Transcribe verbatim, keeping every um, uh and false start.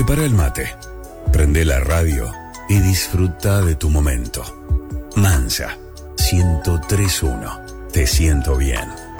Prepara el mate, prende la radio y disfruta de tu momento. Mansa, ciento tres punto uno. Te siento bien.